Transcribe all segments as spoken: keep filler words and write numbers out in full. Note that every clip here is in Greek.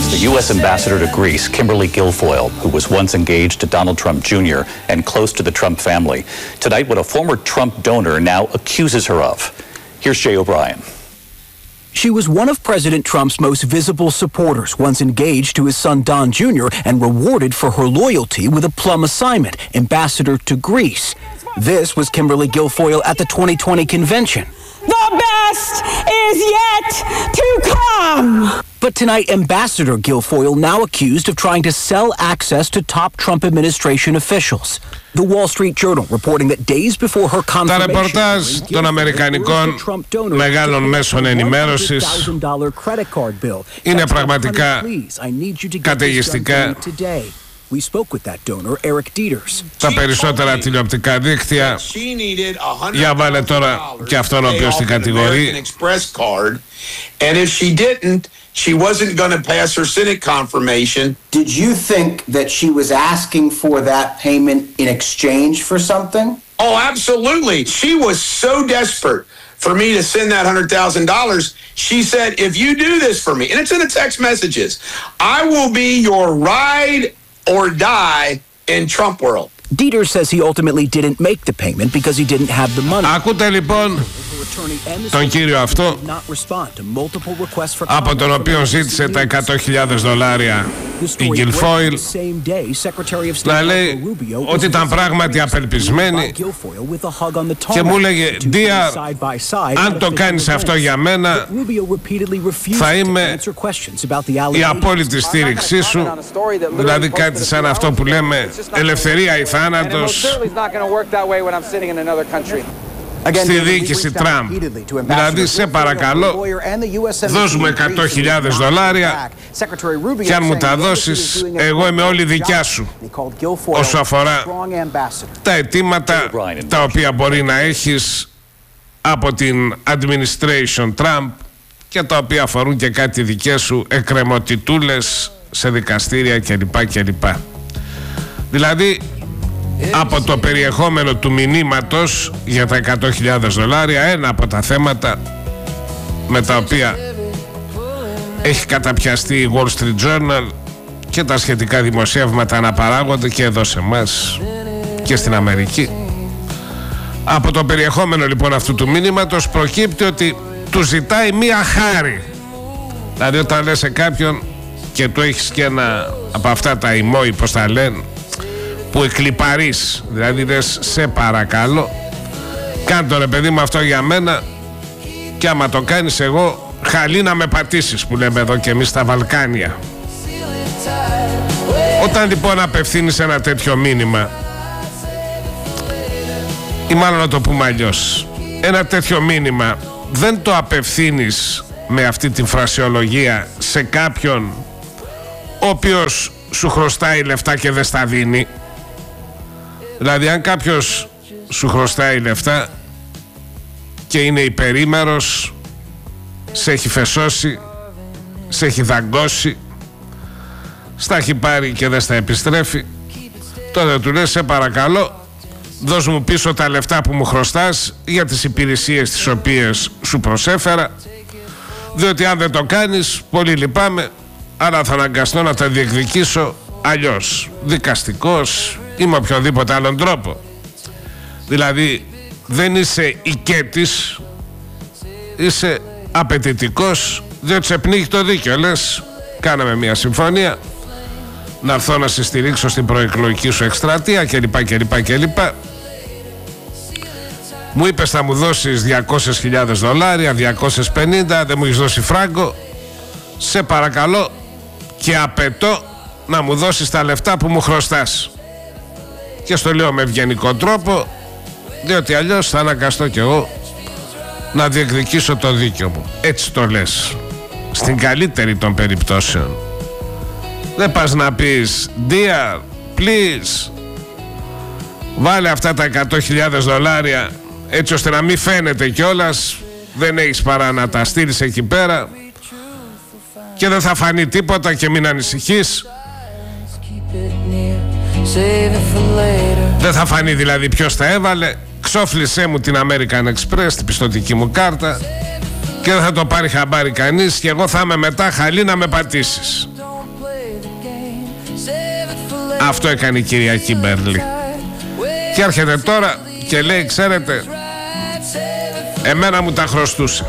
The U S ambassador to Greece, Kimberly Guilfoyle, who was once engaged to Donald Trump Junior and close to the Trump family. Tonight, what a former Trump donor now accuses her of. Here's Jay O'Brien. She was one of President Trump's most visible supporters, once engaged to his son Don Junior and rewarded for her loyalty with a plum assignment, ambassador to Greece. This was Kimberly Guilfoyle at the twenty twenty convention. The best is yet to come. But tonight, Ambassador Guilfoyle now accused of trying to sell access to top Trump administration officials. The Wall Street Journal reporting that days before her confirmation, τα ρεπορτάζ των αμερικανικών μεγάλων μέσων ενημέρωσης είναι πραγματικά καταιγιστικά. We spoke with that donor, Eric Dieters. Τα περισσότερα τηλεοπτικά δίκτυα, για βάλε τώρα και αυτόν ο οποίος την κατηγορεί. And if she didn't, she wasn't going to pass her Senate confirmation. Did you think that she was asking for that payment in exchange for something? Oh, absolutely. She was so desperate for me to send that one hundred thousand dollars. She said, if you do this for me, and it's in the text messages, I will be your ride or die in Trump world. Dieter says he ultimately didn't make the payment because he didn't have the money. Ακούτε λοιπόν τον κύριο αυτό, από τον οποίο ζήτησε τα εκατό χιλιάδες δολάρια η Guilfoyle, να λέει ότι ήταν πράγματι απελπισμένη και μου λέγε Dear, αν το κάνεις αυτό για μένα θα είμαι η απόλυτη στήριξή σου, δηλαδή κάτι σαν αυτό που λέμε ελευθερία ή θάνατος στη διοίκηση Τραμπ. Δηλαδή σε παρακαλώ, δώσουμε εκατό χιλιάδες δολάρια και αν μου τα δώσεις εγώ είμαι όλη δικιά σου, όσο αφορά τα αιτήματα τα οποία μπορεί να έχεις από την administration Τραμπ και τα οποία αφορούν και κάτι δικές σου εκκρεμωτητούλες σε δικαστήρια κλπ. κλπ. Δηλαδή από το περιεχόμενο του μηνύματος για τα εκατό χιλιάδες δολάρια, ένα από τα θέματα με τα οποία έχει καταπιαστεί η Wall Street Journal και τα σχετικά δημοσιεύματα αναπαράγονται και εδώ σε εμάς και στην Αμερική. Από το περιεχόμενο λοιπόν αυτού του μηνύματος προκύπτει ότι του ζητάει μία χάρη. Δηλαδή όταν λες σε κάποιον και του έχεις και ένα από αυτά τα emoji, πως τα λένε, που εκλιπαρείς, δηλαδή δες σε παρακαλώ κάν' ρε παιδί μου αυτό για μένα και άμα το κάνεις εγώ χαλί να με πατήσεις, που λέμε εδώ και εμείς στα Βαλκάνια. Όταν λοιπόν απευθύνεις ένα τέτοιο μήνυμα, ή μάλλον να το πούμε αλλιώς, ένα τέτοιο μήνυμα δεν το απευθύνεις με αυτή την φρασιολογία σε κάποιον ο οποίος σου χρωστάει λεφτά και δεν στα δίνει. Δηλαδή αν κάποιος σου χρωστάει λεφτά και είναι υπερήμερος, σε έχει φεσώσει, σε έχει δαγκώσει, στα έχει πάρει και δεν στα επιστρέφει, τότε του λες σε παρακαλώ δώσ' μου πίσω τα λεφτά που μου χρωστάς για τις υπηρεσίες τις οποίες σου προσέφερα, διότι αν δεν το κάνεις πολύ λυπάμαι, αλλά θα αναγκαστώ να τα διεκδικήσω αλλιώς, δικαστικός ή με οποιοδήποτε άλλον τρόπο. Δηλαδή δεν είσαι οικέτης, είσαι απαιτητικός, διότι σε πνίγει το δίκαιο. Λες κάναμε μια συμφωνία να έρθω να σε στηρίξω στην προεκλογική σου εκστρατεία κλπ κλπ κλπ. Μου είπες θα μου δώσεις διακόσιες χιλιάδες δολάρια, διακόσιες πενήντα, δεν μου έχεις δώσει φράγκο, σε παρακαλώ και απαιτώ να μου δώσεις τα λεφτά που μου χρωστάς. Και στο λέω με ευγενικό τρόπο, διότι αλλιώς θα αναγκαστώ κι εγώ να διεκδικήσω το δίκαιο μου. Έτσι το λες, στην καλύτερη των περιπτώσεων. Δεν πας να πεις Dear, please, βάλε αυτά τα εκατό χιλιάδες δολάρια έτσι ώστε να μην φαίνεται κιόλας, δεν έχεις παρά να τα στείλεις εκεί πέρα και δεν θα φανεί τίποτα και μην ανησυχείς. Δεν θα φανεί δηλαδή ποιος τα έβαλε. Ξόφλησέ μου την American Express, την πιστωτική μου κάρτα, και δεν θα το πάρει χαμπάρι κανείς και εγώ θα είμαι μετά χαλή να με πατήσεις. Αυτό έκανε η κυρία Κίμπερλι. Και έρχεται τώρα και λέει, ξέρετε, εμένα μου τα χρωστούσε.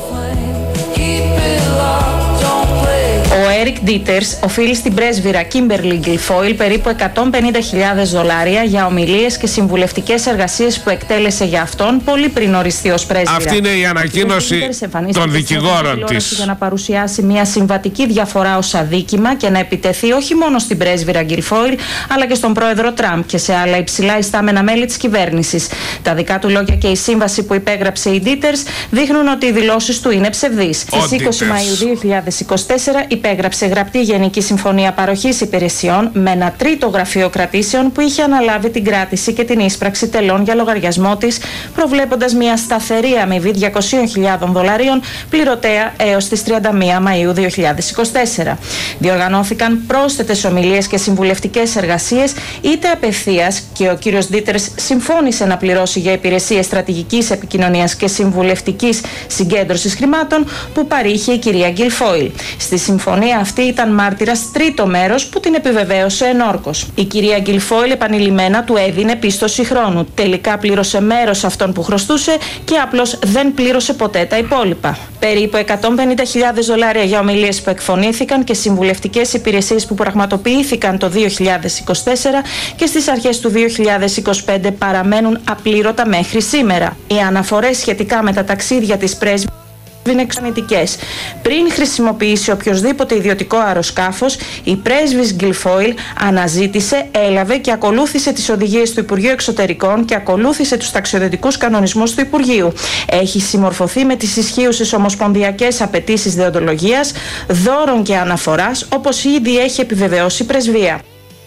Ο Έρικ Ντίτερς οφείλει στην πρέσβυρα Κίμπερλι Γκιλφόιλ περίπου εκατόν πενήντα χιλιάδες δολάρια για ομιλίες και συμβουλευτικές εργασίες που εκτέλεσε για αυτόν πολύ πριν οριστεί ως πρέσβυρα. Αυτή είναι η ανακοίνωση των δικηγόρων της. Για να παρουσιάσει μια συμβατική διαφορά ως αδίκημα και να επιτεθεί όχι μόνο στην πρέσβυρα Γκιλφόιλ, αλλά και στον πρόεδρο Τραμπ και σε άλλα υψηλά ιστάμενα μέλη της κυβέρνησης. Τα δικά του λόγια και η σύμβαση που υπέγραψε η Ντίτερς δείχνουν ότι οι δηλώσεις του είναι ψευδείς. Στις είκοσι Μαΐου δύο χιλιάδες είκοσι τέσσερα υπέγραψε γραπτή Γενική Συμφωνία Παροχής Υπηρεσιών με ένα τρίτο γραφείο κρατήσεων που είχε αναλάβει την κράτηση και την ίσπραξη τελών για λογαριασμό της, προβλέποντας μια σταθερή αμοιβή διακόσιες χιλιάδες δολαρίων πληρωτέα έως τις τριάντα μία Μαΐου δύο χιλιάδες είκοσι τέσσερα. Διοργανώθηκαν πρόσθετες ομιλίες και συμβουλευτικές εργασίες, είτε απευθείας, και ο κύριος Ντίτερς συμφώνησε να πληρώσει για υπηρεσίες στρατηγικής επικοινωνίας και συμβουλευτικής συγκέντρωσης χρημάτων που παρήχε η κυρία Γκιλφόιλ. Στη συμφωνία αυτή ήταν μάρτυρας τρίτο μέρος που την επιβεβαίωσε εν όρκος. Η κυρία Γκιλφόιλ επανειλημμένα του έδινε πίστοση χρόνου. Τελικά πλήρωσε μέρος αυτών που χρωστούσε και απλώς δεν πλήρωσε ποτέ τα υπόλοιπα. Περίπου εκατόν πενήντα χιλιάδες δολάρια για ομιλίες που εκφωνήθηκαν και συμβουλευτικές υπηρεσίες που πραγματοποιήθηκαν το δύο χιλιάδες είκοσι τέσσερα και στις αρχές του δύο χιλιάδες είκοσι πέντε παραμένουν απλήρωτα μέχρι σήμερα. Οι αναφορές σχετικά με τα ταξίδια της πρέσβης είναι εξανητικές. Πριν χρησιμοποιήσει οποιοδήποτε ιδιωτικό αεροσκάφος, η πρέσβης Γκιλφόιλ αναζήτησε, έλαβε και ακολούθησε τις οδηγίες του Υπουργείου Εξωτερικών και ακολούθησε τους ταξιδιωτικούς κανονισμούς του Υπουργείου. Έχει συμμορφωθεί με τις ισχύουσες ομοσπονδιακές απαιτήσεις δεοντολογίας, δώρων και αναφοράς, όπως ήδη έχει επιβεβαιώσει η πρεσβεία.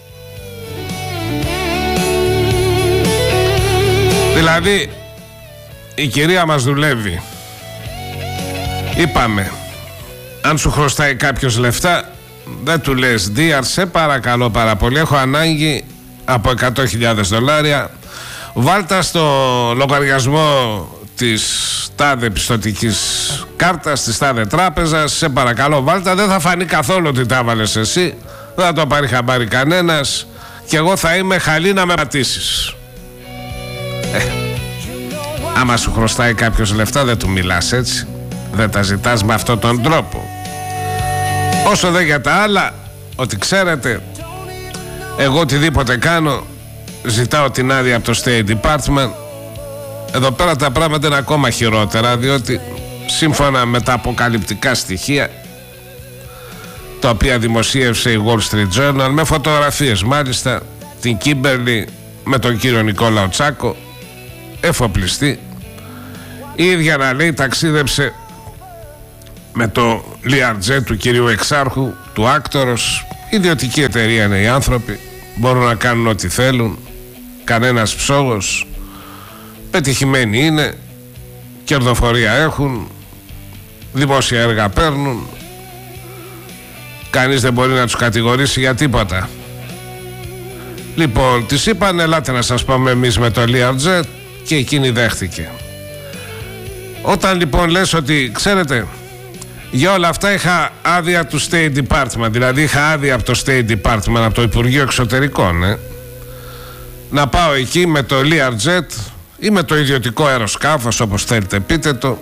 Δηλαδή, η κυρία μας δουλεύει. Είπαμε, αν σου χρωστάει κάποιος λεφτά, δεν του λες, Δίαρ, σε παρακαλώ πάρα πολύ, έχω ανάγκη από εκατό χιλιάδες δολάρια, βάλτα στο λογαριασμό της τάδε πιστωτικής κάρτας, της τάδε τράπεζας, σε παρακαλώ βάλτα, δεν θα φανεί καθόλου ότι τα έβαλες εσύ, δεν θα το πάρει χαμπάρι κανένας και εγώ θα είμαι χαλή να με πατήσεις. Ε, άμα σου χρωστάει κάποιος λεφτά δεν του μιλάς έτσι, δεν τα ζητάς με αυτόν τον τρόπο. Όσο δεν για τα άλλα, ότι ξέρετε, εγώ οτιδήποτε κάνω ζητάω την άδεια από το State Department. Εδώ πέρα τα πράγματα είναι ακόμα χειρότερα, διότι σύμφωνα με τα αποκαλυπτικά στοιχεία τα οποία δημοσίευσε η Wall Street Journal, με φωτογραφίες μάλιστα, την Κίμπερλι με τον κύριο Νικόλαο Τσάκο εφοπλιστή, η ίδια να λέει ταξίδεψε με το Learjet του κυρίου Εξάρχου, του Άκτορος. Ιδιωτική εταιρεία είναι οι άνθρωποι, μπορούν να κάνουν ό,τι θέλουν, κανένας ψόγος, πετυχημένοι είναι, κερδοφορία έχουν, δημόσια έργα παίρνουν, κανείς δεν μπορεί να τους κατηγορήσει για τίποτα. Λοιπόν, της είπαν ελάτε να σας πάμε εμείς με το Learjet και εκείνη δέχτηκε. Όταν λοιπόν λες ότι ξέρετε, για όλα αυτά είχα άδεια του State Department, δηλαδή είχα άδεια από το State Department, από το Υπουργείο Εξωτερικών, ε, να πάω εκεί με το Learjet ή με το ιδιωτικό αεροσκάφος, όπως θέλετε πείτε το,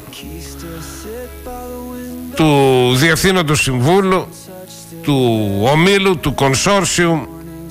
του Διευθύνοντο Συμβούλου, του ομίλου, του Consortium,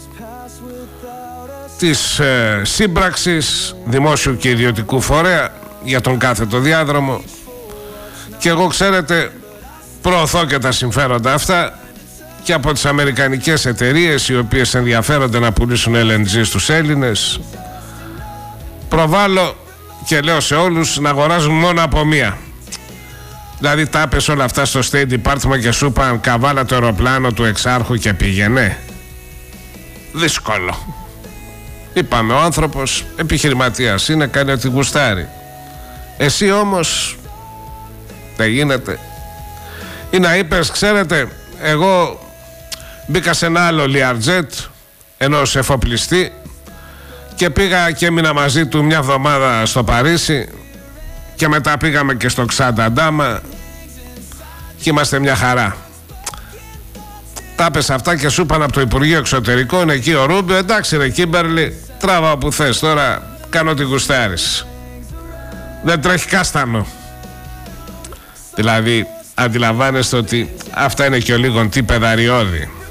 της ε, σύμπραξης δημόσιου και ιδιωτικού φορέα για τον κάθετο διάδρομο, και εγώ ξέρετε προωθώ και τα συμφέροντα αυτά και από τις αμερικανικές εταιρείες οι οποίες ενδιαφέρονται να πουλήσουν ελ εν τζι στους Έλληνες. Προβάλλω και λέω σε όλους να αγοράζουν μόνο από μία. Δηλαδή τα έπες όλα αυτά στο State Department και σου είπαν καβάλα το αεροπλάνο του Εξάρχου και πήγαινε. Δύσκολο. Είπαμε, ο άνθρωπος επιχειρηματίας είναι, κάνει ό,τι γουστάρει. Εσύ όμως δεν γίνεται. Ή να είπες, ξέρετε, εγώ μπήκα σε ένα άλλο Learjet ενός εφοπλιστή και πήγα και έμεινα μαζί του μια εβδομάδα στο Παρίσι και μετά πήγαμε και στο Ξανταντάμα και είμαστε μια χαρά. τα πες αυτά και σου είπαν από το Υπουργείο Εξωτερικών, είναι εκεί ο Ρούμπιο. Εντάξει ρε Κίμπερλι, τράβα όπου θες, τώρα κάνω την γουστάρεις. Δεν τρέχει κάστανο. Δηλαδή αντιλαμβάνεστε ότι αυτά είναι και ο λίγον τι παιδαριώδη.